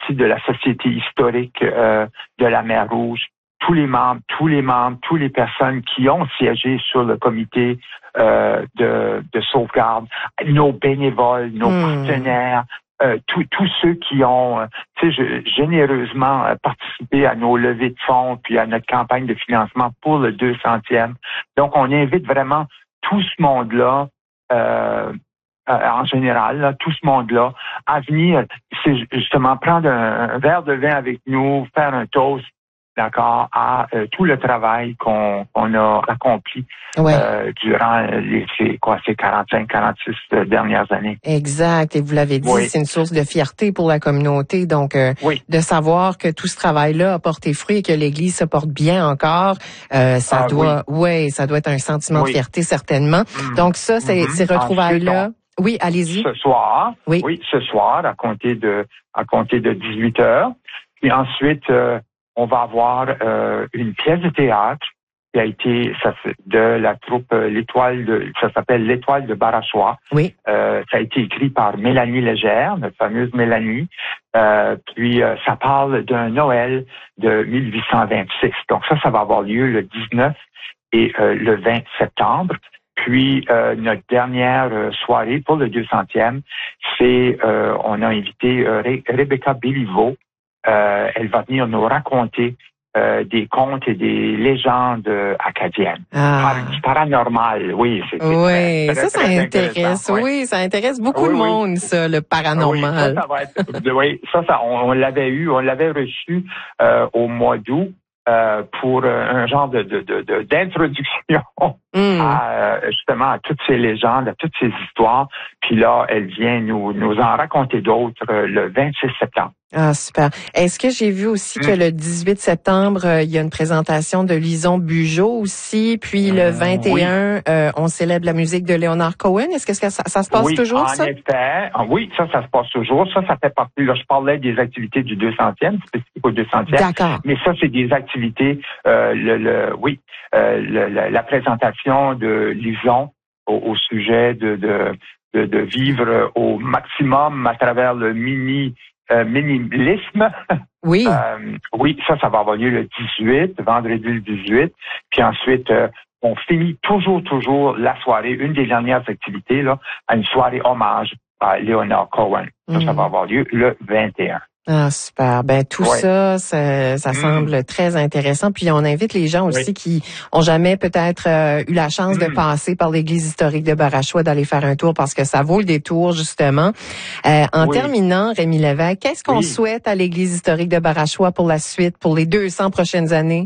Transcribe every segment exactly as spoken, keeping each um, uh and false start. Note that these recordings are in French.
partie de la Société historique euh, de la mer Rouge. Tous les membres, tous les membres, toutes les personnes qui ont siégé sur le comité euh, de, de sauvegarde, nos bénévoles, nos mmh. partenaires, euh, tous tous ceux qui ont, euh, tu sais, généreusement euh, participé à nos levées de fonds puis à notre campagne de financement pour le deux centième. Donc, on invite vraiment tout ce monde-là. Euh, Euh, en général, là, tout ce monde-là, à venir, c'est justement prendre un, un verre de vin avec nous, faire un toast, d'accord, à euh, tout le travail qu'on, qu'on a accompli ouais. euh, durant les ces, quoi, ces quarante-cinq, quarante-six dernières années. Exact. Et vous l'avez dit, oui. c'est une source de fierté pour la communauté. Donc, euh, oui. de savoir que tout ce travail-là a porté fruit et que l'Église se porte bien encore, euh, ça ah, doit, oui. ouais, ça doit être un sentiment oui. de fierté certainement. Mmh. Donc ça, c'est, mmh. ces retrouvailles-là. Ensuite, on... Oui, allez-y. Ce soir, oui. oui, ce soir, à compter de, à compter de dix-huit heures. Puis ensuite, euh, on va avoir euh, une pièce de théâtre qui a été ça, de la troupe euh, l'étoile de, ça s'appelle l'étoile de Barachois. Oui. Euh, ça a été écrit par Mélanie Légère, notre fameuse Mélanie. Euh, puis euh, ça parle d'un Noël de mille huit cent vingt-six. Donc ça, ça va avoir lieu le dix-neuf et euh, le vingt septembre. Puis euh, notre dernière euh, soirée pour le deux centième, c'est euh, on a invité euh, Ré- Rebecca Béliveau. Euh, elle va venir nous raconter euh, des contes et des légendes acadiennes. Ah. Par, paranormal, oui. C'est, oui, très, très, ça, très ça intéresse. Oui. oui, ça intéresse beaucoup oui, de monde, oui. ça, le paranormal. Oui, ça, ça va être, oui, ça, ça, on, on l'avait eu, on l'avait reçu euh, au mois d'août. Euh, pour euh, un genre de, de, de, de d'introduction mm. à euh, justement à toutes ces légendes, à toutes ces histoires. Puis là, elle vient nous nous en raconter d'autres euh, le vingt-six septembre. Ah, super. Est-ce que j'ai vu aussi mmh. que le dix-huit septembre, euh, il y a une présentation de Lison Bugeaud aussi, puis le vingt et un, oui. euh, on célèbre la musique de Leonard Cohen. Est-ce que ça, ça se passe oui, toujours, en ça? Effet. Oui, ça, ça se passe toujours. Ça, ça fait partie, là, je parlais des activités du deux centième, spécifiques au deux centième. D'accord. Mais ça, c'est des activités, euh, le, le, oui, euh, le, la, la présentation de Lison au, au sujet de, de, de, de vivre au maximum à travers le mini Euh, minimalisme. Oui. Euh, oui, ça, ça va avoir lieu le dix-huit, vendredi le dix-huit. Puis ensuite, euh, on finit toujours, toujours la soirée, une des dernières activités, là, à une soirée hommage à Leonard Cohen. Ça, mm. ça va avoir lieu le vingt et un. Ah, super. Ben, tout ouais. ça, ça, ça mm. semble très intéressant. Puis, on invite les gens aussi oui. qui ont jamais peut-être euh, eu la chance mm. de passer par l'église historique de Barachois d'aller faire un tour parce que ça vaut le détour, justement. Euh, en oui. terminant, Rémi Lévesque, qu'est-ce qu'on oui. souhaite à l'église historique de Barachois pour la suite, pour les deux cents prochaines années?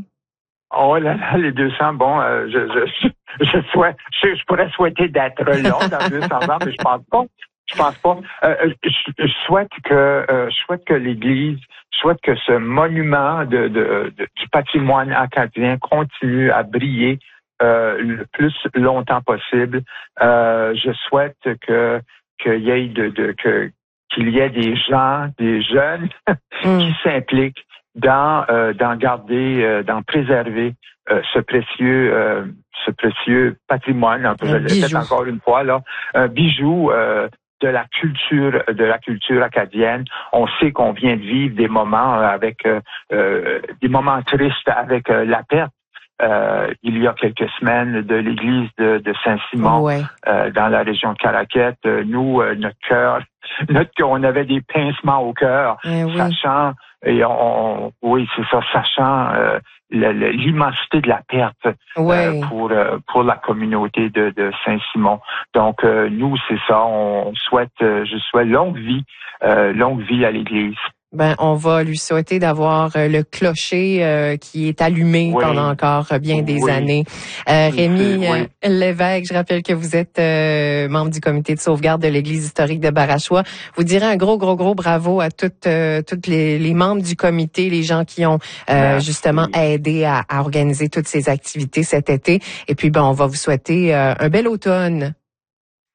Oh là là, les deux cents, bon, euh, je, je, je souhaite, je, je pourrais souhaiter d'être là dans deux cents ans, mais je pense pas. Je pense pas. Euh, je, je souhaite que, euh, je souhaite que l'Église, je souhaite que ce monument de, de, de du patrimoine acadien continue à briller euh, le plus longtemps possible. Euh, je souhaite que qu'il y ait de, de que qu'il y ait des gens, des jeunes mm. qui s'impliquent dans euh, d'en garder, euh, d'en préserver euh, ce précieux euh, ce précieux patrimoine. Un peu, je le répète encore une fois là, un bijou. Euh, de la culture de la culture acadienne. On sait qu'on vient de vivre des moments avec euh, euh, des moments tristes avec euh, la perte euh, il y a quelques semaines de l'église de, de Saint-Simon ouais. euh, dans la région de Caraquette. Nous, euh, notre cœur, notre on avait des pincements au cœur, eh oui. sachant et on, oui c'est ça, sachant euh, le, le, l'immensité de la perte ouais. euh, pour euh, pour la communauté de, de Saint-Simon. Donc euh, nous c'est ça, on souhaite, euh, je souhaite longue vie, euh, longue vie à l'Église. Ben, on va lui souhaiter d'avoir euh, le clocher euh, qui est allumé oui. pendant encore bien des oui. années. Euh, Rémi oui. euh, Lévesque, je rappelle que vous êtes euh, membre du comité de sauvegarde de l'Église historique de Barachois. Vous direz un gros, gros, gros bravo à toutes, euh, toutes les, les membres du comité, les gens qui ont euh, justement aidé à, à organiser toutes ces activités cet été. Et puis, ben, on va vous souhaiter euh, un bel automne.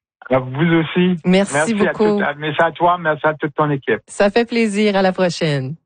Vous aussi. Merci, merci beaucoup. À tout, merci à toi, merci à toute ton équipe. Ça fait plaisir. À la prochaine.